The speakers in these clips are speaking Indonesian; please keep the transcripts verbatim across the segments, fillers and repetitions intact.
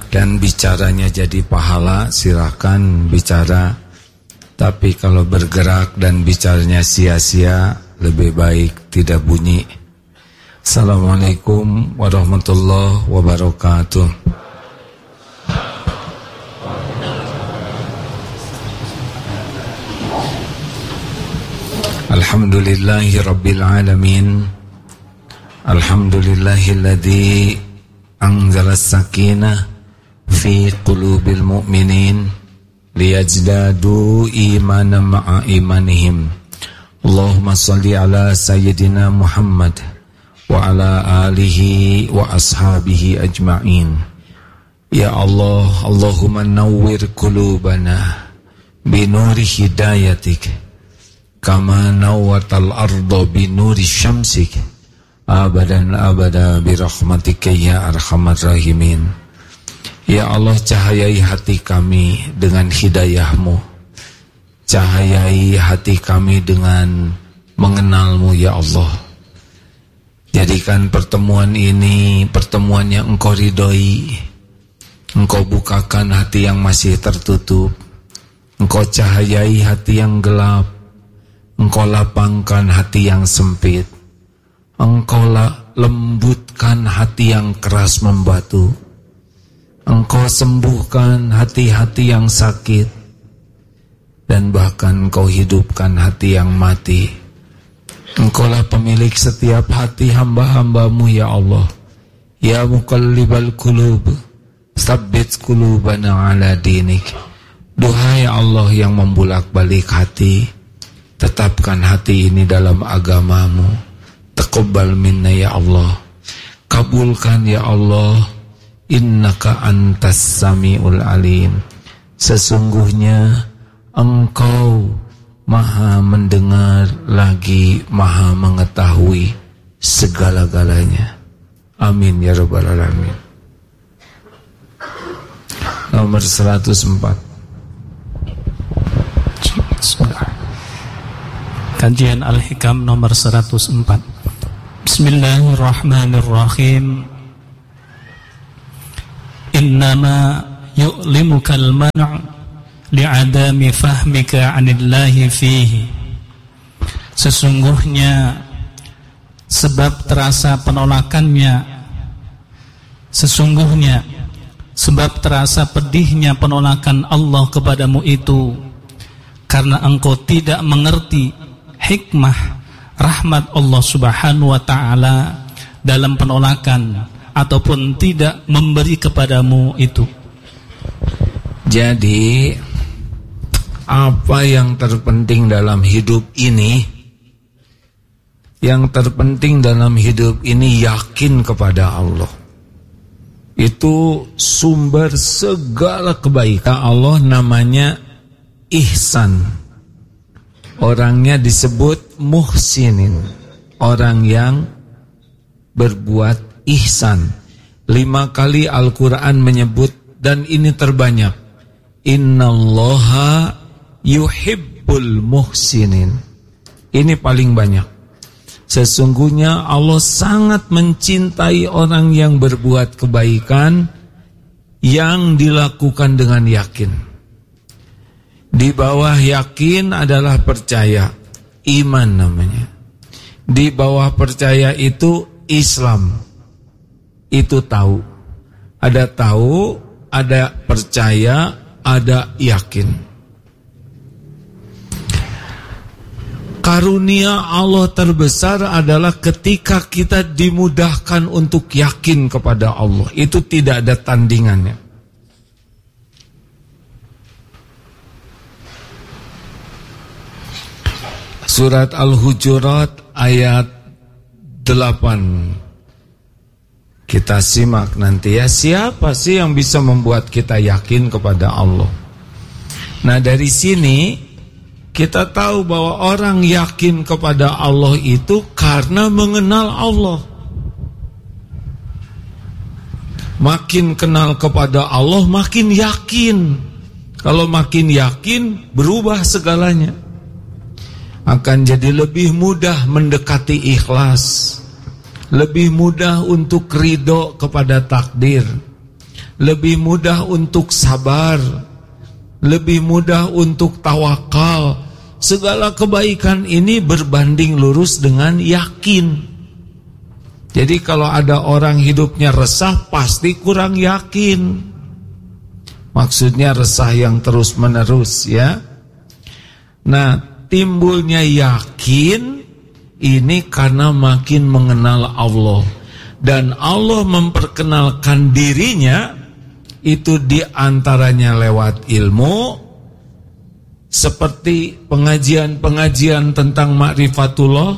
dan bicaranya jadi pahala, silakan bicara. Tapi kalau bergerak dan bicaranya sia-sia, lebih baik tidak bunyi. Assalamualaikum warahmatullahi wabarakatuh. Alhamdulillahi rabbil alamin. Alhamdulillahilladzi anzala as-sakinah fi qulubil mu'minin liyazdadu imanan ma'a imanihim. Allahumma salli ala sayyidina Muhammad wa ala alihi wa ashabihi ajma'in. Ya Allah, Allahumma nawwir qulubana binuri hidayatik kama nawwatal arda binuri syamsik abadan abada birahmatika ya arhamar rahimin. Ya Allah, cahayai hati kami dengan hidayah-Mu. Cahayai hati kami dengan mengenal-Mu ya Allah. Jadikan pertemuan ini pertemuan yang Engkau ridhoi. Engkau bukakan hati yang masih tertutup. Engkau cahayai hati yang gelap. Engkau lapangkan hati yang sempit. Engkau lembutkan hati yang keras membatu. Engkau sembuhkan hati-hati yang sakit. Dan bahkan Engkau hidupkan hati yang mati. Engkaulah pemilik setiap hati hamba-hamba-Mu ya Allah. Ya muqallibal qulub, tsabbit qulubana ala dinik. Duhai Allah yang membulak-balik hati, tetapkan hati ini dalam agama-Mu. Taqabbal minna ya Allah. Kabulkan ya Allah. Innaka antas sami'ul alim. Sesungguhnya Engkau Maha mendengar lagi Maha mengetahui segala-galanya. Amin ya rabbal alamin. Nomor seratus empat. Kajian Al-Hikam nomor seratus empat. Bismillahirrahmanirrahim. Innama yu'limukal man' li'adami fahmika 'anillahi fihi. Sesungguhnya sebab terasa penolakannya, sesungguhnya sebab terasa pedihnya penolakan Allah kepadamu itu karena engkau tidak mengerti hikmah rahmat Allah Subhanahu wa ta'ala dalam penolakan ataupun tidak memberi kepadamu itu. Jadi apa yang terpenting dalam hidup ini? Yang terpenting dalam hidup ini yakin kepada Allah. Itu sumber segala kebaikan. Allah namanya ihsan. Orangnya disebut muhsinin, orang yang berbuat ihsan. Lima kali Al-Quran menyebut, dan ini terbanyak, innallaha yuhibbul muhsinin. Ini paling banyak. Sesungguhnya Allah sangat mencintai orang yang berbuat kebaikan yang dilakukan dengan yakin. Di bawah yakin adalah percaya, iman namanya. Di bawah percaya itu Islam. Itu tahu. Ada tahu, ada percaya, ada yakin. Karunia Allah terbesar adalah ketika kita dimudahkan untuk yakin kepada Allah. Itu tidak ada tandingannya. Surat Al-Hujurat ayat delapan. Kita simak nanti ya, siapa sih yang bisa membuat kita yakin kepada Allah. Nah dari sini kita tahu bahwa orang yakin kepada Allah itu karena mengenal Allah. Makin kenal kepada Allah makin yakin. Kalau makin yakin berubah segalanya. Akan jadi lebih mudah mendekati ikhlas. Lebih mudah untuk ridho kepada takdir. lebih mudah untuk sabar, lebih mudah untuk tawakal. Segala kebaikan ini berbanding lurus dengan yakin. Jadi kalau ada orang hidupnya resah, pasti kurang yakin. Maksudnya resah yang terus menerus, ya. Nah, timbulnya yakin ini karena makin mengenal Allah. Dan Allah memperkenalkan dirinya itu diantaranya lewat ilmu, seperti pengajian-pengajian tentang ma'rifatullah,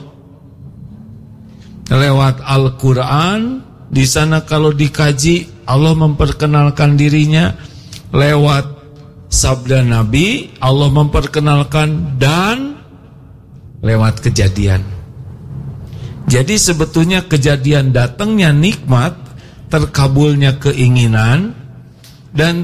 lewat Al-Quran. Di sana kalau dikaji, Allah memperkenalkan dirinya. Lewat sabda Nabi, Allah memperkenalkan, dan lewat kejadian. Jadi sebetulnya kejadian datangnya nikmat, terkabulnya keinginan, dan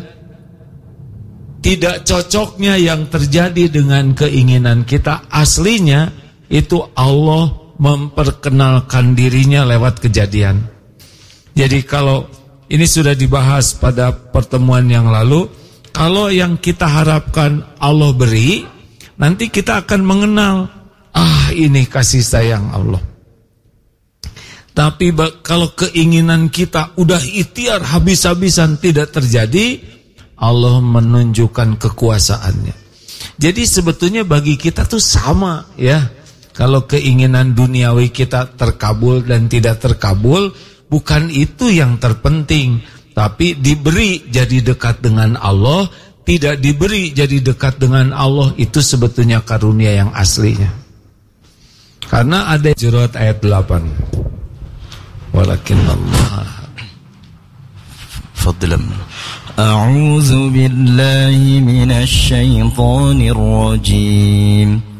tidak cocoknya yang terjadi dengan keinginan kita, aslinya itu Allah memperkenalkan dirinya lewat kejadian. Jadi kalau ini sudah dibahas pada pertemuan yang lalu, kalau yang kita harapkan Allah beri, nanti kita akan mengenal, ah ini kasih sayang Allah. Tapi kalau keinginan kita udah ikhtiar habis-habisan tidak terjadi, Allah menunjukkan kekuasaannya. Jadi sebetulnya bagi kita tuh sama, ya. Kalau keinginan duniawi kita terkabul dan tidak terkabul, bukan itu yang terpenting. Tapi diberi jadi dekat dengan Allah, tidak diberi jadi dekat dengan Allah, itu sebetulnya karunia yang aslinya. Karena ada Jurat ayat delapan. Walakin Allah fadlan. A'udzu billahi minasy syaithanir rajim.